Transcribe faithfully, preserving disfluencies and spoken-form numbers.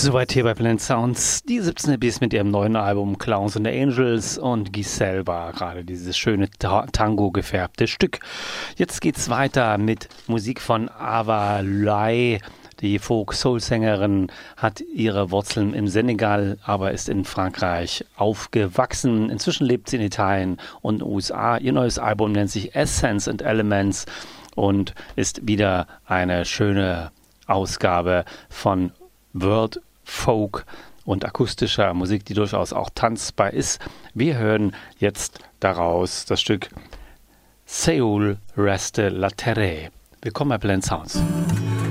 Soweit hier bei Planet Sounds. Die siebzehn Bis mit ihrem neuen Album Clowns and the Angels und Giselle war gerade dieses schöne Ta- Tango gefärbte Stück. Jetzt geht's weiter mit Musik von Ava Lai. Die Folk-Soul-Sängerin hat ihre Wurzeln im Senegal, aber ist in Frankreich aufgewachsen. Inzwischen lebt sie in Italien und den U S A. Ihr neues Album nennt sich Essence and Elements und ist wieder eine schöne Ausgabe von World Folk und akustischer Musik, die durchaus auch tanzbar ist. Wir hören jetzt daraus das Stück Seul Reste la Terre. Willkommen bei Planet Sounds.